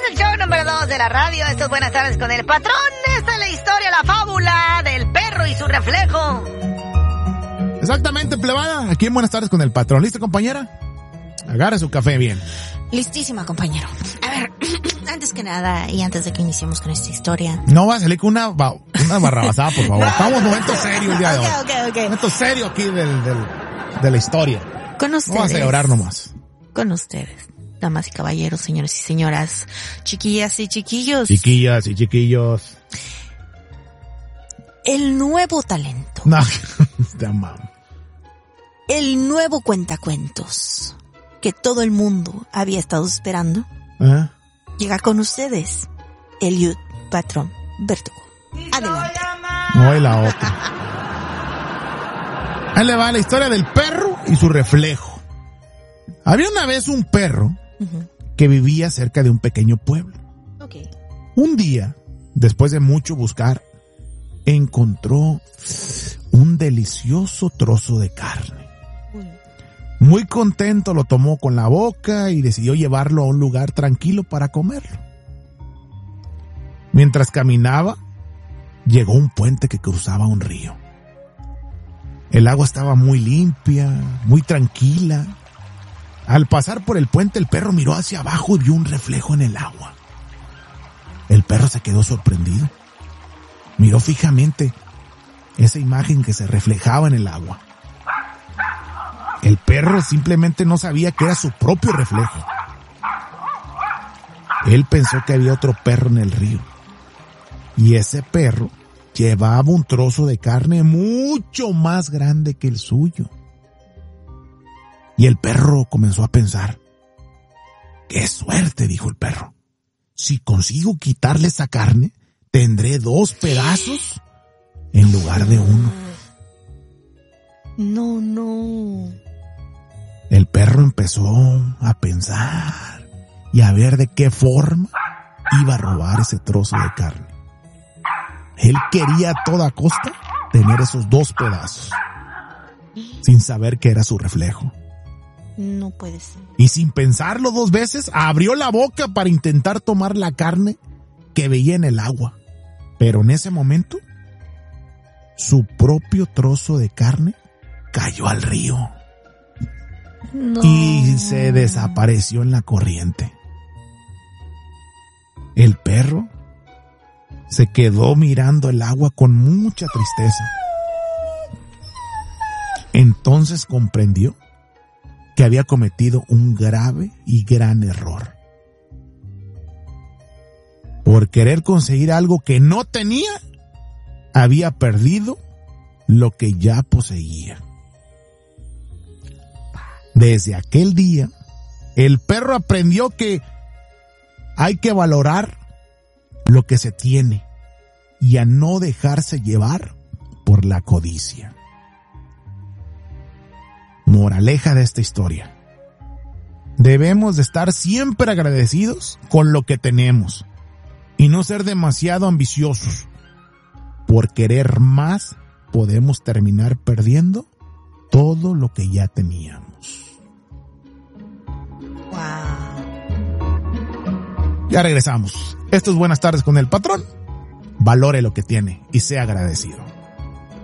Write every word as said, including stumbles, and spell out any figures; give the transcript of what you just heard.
el show número dos de la radio. Esto es Buenas Tardes con el Patrón. Esta es la historia, la fábula del perro y su reflejo. Exactamente, plebada. Aquí en Buenas Tardes con el Patrón. ¿Listo, compañera? Agarre su café bien. Listísima, compañero. A ver, antes que nada y antes de que iniciemos con esta historia. No va a salir con una, una barrabasada, por favor. Estamos en un momento serio el día de hoy. Ok, ok, ok. Un momento serio aquí del, del, de la historia. Con ustedes. No vamos a celebrar nomás. Con ustedes, damas y caballeros, señores y señoras, chiquillas y chiquillos. Chiquillas y chiquillos. El nuevo talento. No, te amamos. El nuevo cuentacuentos que todo el mundo había estado esperando. ¿Eh? Llega con ustedes, Eliud Patrón Verdugo. Adelante. Hoy la otra. Ahí le va la historia del perro y su reflejo. Había una vez un perro uh-huh. que vivía cerca de un pequeño pueblo. Okay. Un día, después de mucho buscar, encontró un delicioso trozo de carne. Muy contento lo tomó con la boca y decidió llevarlo a un lugar tranquilo para comerlo. Mientras caminaba, llegó a un puente que cruzaba un río. El agua estaba muy limpia, muy tranquila. Al pasar por el puente, el perro miró hacia abajo y vio un reflejo en el agua. El perro se quedó sorprendido. Miró fijamente esa imagen que se reflejaba en el agua. El perro simplemente no sabía que era su propio reflejo. Él pensó que había otro perro en el río. Y ese perro llevaba un trozo de carne mucho más grande que el suyo. Y el perro comenzó a pensar, ¡qué suerte!, dijo el perro. Si consigo quitarle esa carne, tendré dos pedazos en lugar de uno. No, no. El perro empezó a pensar y a ver de qué forma iba a robar ese trozo de carne. Él quería a toda costa tener esos dos pedazos, sin saber que era su reflejo. No puede ser. Y sin pensarlo dos veces, abrió la boca para intentar tomar la carne que veía en el agua. Pero en ese momento, su propio trozo de carne cayó al río. No. Y se desapareció en la corriente. El perro se quedó mirando el agua con mucha tristeza. Entonces comprendió que había cometido un grave y gran error. Por querer conseguir algo que no tenía, había perdido lo que ya poseía. Desde aquel día, el perro aprendió que hay que valorar lo que se tiene y a no dejarse llevar por la codicia. Moraleja de esta historia: debemos de estar siempre agradecidos con lo que tenemos y no ser demasiado ambiciosos. Por querer más, podemos terminar perdiendo todo lo que ya teníamos. Wow. Ya regresamos. Esto es Buenas Tardes con el Patrón. Valore lo que tiene y sea agradecido.